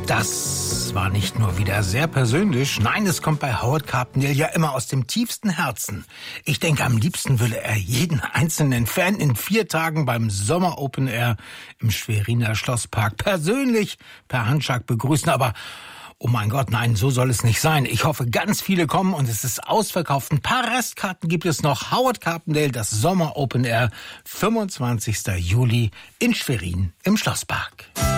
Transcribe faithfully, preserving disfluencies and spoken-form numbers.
Das war nicht nur wieder sehr persönlich, nein, es kommt bei Howard Carpendale ja immer aus dem tiefsten Herzen. Ich denke, am liebsten würde er jeden einzelnen Fan in vier Tagen beim Sommer Open Air im Schweriner Schlosspark persönlich per Handschlag begrüßen, aber oh mein Gott, nein, so soll es nicht sein. Ich hoffe, ganz viele kommen und es ist ausverkauft. Ein paar Restkarten gibt es noch. Howard Carpendale, das Sommer Open Air, fünfundzwanzigster Juli in Schwerin im Schlosspark.